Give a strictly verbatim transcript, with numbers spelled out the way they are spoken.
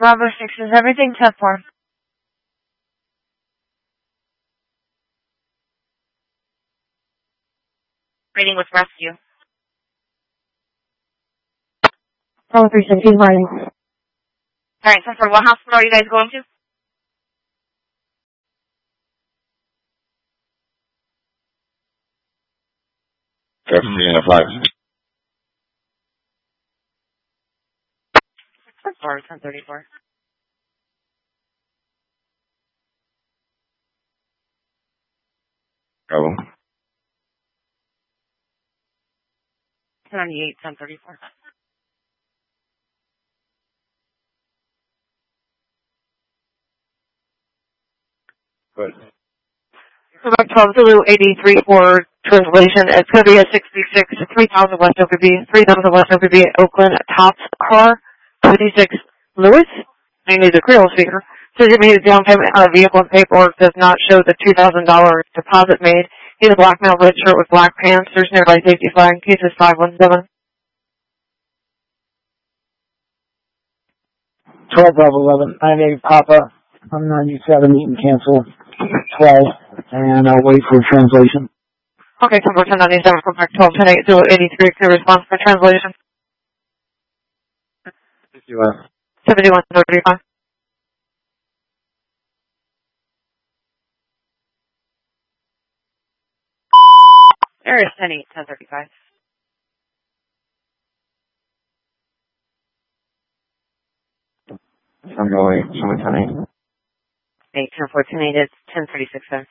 Bravo six is everything ten four. Rating with rescue. Bravo three sixteen, riding. Alright, ten four, what hospital are you guys going to? Pasadena five. Sorry, ten thirty-four. Bravo. ten ninety-eight, ten thirty-four. Good. Quebec twelve Zulu eighty-three for translation. It's going to be a sixty-six, three thousand West O P B, three thousand West O P B, Oakland, Tops car, twenty-six Lewis. I need a Creole speaker. Says you made a down payment on a vehicle and paperwork does not show the two thousand dollars deposit made. He's a black male, red shirt with black pants. There's nearby safety flag. Cases five one seven. twelve Bravo eleven, nine eight Papa, I'm ninety-seven, you can cancel twelve, and I'll wait for translation. Okay, ten four ten ninety-seven, Quebec twelve ten eight Zulu eighty-three, clear response for translation. U S seventy-one thirty-five. There is ten eight, ten thirty-five. I'm going, someone ten eight. eight, ten four, ten eight, it's ten thirty-six there.